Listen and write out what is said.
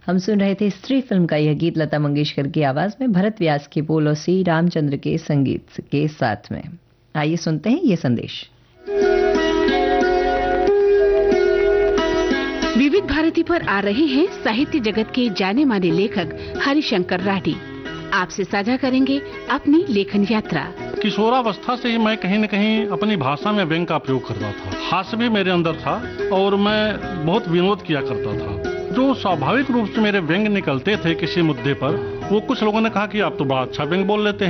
हम सुन रहे थे स्त्री फिल्म का यह गीत लता मंगेशकर की आवाज में, भरत व्यास के बोल और सी रामचंद्र के संगीत के साथ में। आइए सुनते हैं ये संदेश। विविध भारती पर आ रहे हैं साहित्य जगत के जाने माने लेखक हरिशंकर राठी। आपसे साझा करेंगे अपनी लेखन यात्रा। किशोरावस्था से ही मैं कहीं न कहीं अपनी भाषा में व्यंग का प्रयोग करता था। हास्य भी मेरे अंदर था और मैं बहुत विनोद किया करता था। जो स्वाभाविक रूप से मेरे व्यंग निकलते थे किसी मुद्दे पर, वो कुछ लोगों ने कहा कि आप तो बड़ा अच्छा व्यंग बोल लेते हैं।